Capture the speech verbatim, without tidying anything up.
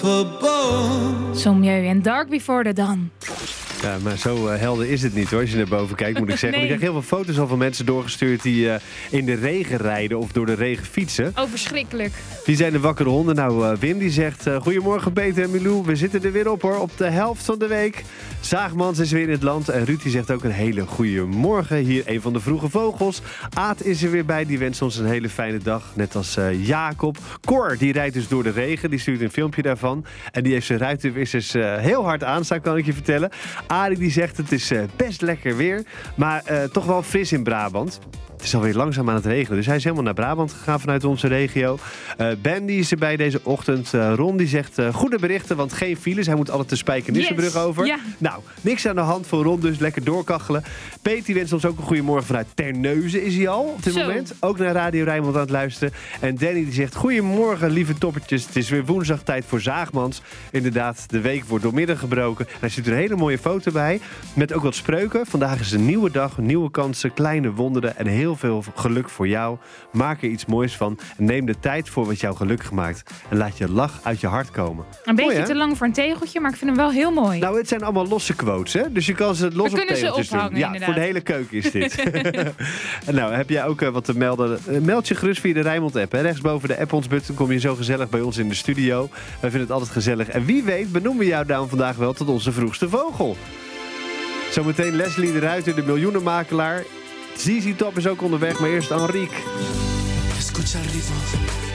Sommieu en Dark Before the Dawn. Ja, maar zo uh, helder is het niet hoor, als je naar boven kijkt, moet ik zeggen. Nee. Ik krijg heel veel foto's al van mensen doorgestuurd die uh, in de regen rijden of door de regen fietsen. Oh, verschrikkelijk. Wie zijn de wakkere honden? Nou, uh, Wim die zegt, uh, goedemorgen Peter en Milou, we zitten er weer op hoor, op de helft van de week. Zaagmans is weer in het land en Ruud die zegt ook een hele goede morgen. Hier een van de vroege vogels. Aad is er weer bij, die wenst ons een hele fijne dag, net als uh, Jacob. Cor, die rijdt dus door de regen, die stuurt een filmpje daarvan. En die heeft zijn ruitenwissers uh, heel hard aanstaan, kan ik je vertellen. Arie die zegt het is uh, best lekker weer, maar uh, toch wel fris in Brabant. Het is alweer langzaam aan het regenen, dus hij is helemaal naar Brabant gegaan vanuit onze regio. Uh, Ben die is erbij deze ochtend. Uh, Ron die zegt uh, goede berichten, want geen files. Hij moet altijd de Spijkenissenbrug Yes. over. Ja. Nou, niks aan de hand voor Ron, dus lekker doorkachelen. Peet die wenst ons ook een goede morgen vanuit Terneuzen is hij al op dit Zo. moment. Ook naar Radio Rijnmond aan het luisteren. En Danny die zegt goedemorgen lieve toppertjes. Het is weer woensdag tijd voor Zaagmans. Inderdaad, de week wordt doormidden gebroken. En er zit een hele mooie foto bij met ook wat spreuken. Vandaag is een nieuwe dag, nieuwe kansen, kleine wonderen en heel veel geluk voor jou. Maak er iets moois van en neem de tijd voor wat jou gelukkig maakt. En laat je lach uit je hart komen. Een beetje Mooi, te lang voor een tegeltje, maar ik vind hem wel heel mooi. Nou, het zijn allemaal losse quotes, hè? Dus je kan ze los We op kunnen ze tegeltjes ophangen, doen. Ja, inderdaad. voor de hele keuken is dit. En nou, heb jij ook uh, wat te melden? Uh, meld je gerust via de Rijnmond-app. Hè? Rechtsboven de app-ons-button kom je zo gezellig bij ons in de studio. Wij vinden het altijd gezellig. En wie weet benoemen we jou dan vandaag wel tot onze vroegste vogel. Zometeen Leslie de Ruiter, de miljoenenmakelaar. Z Z Top is ook onderweg, maar eerst Enrique. Escucha el ritmo.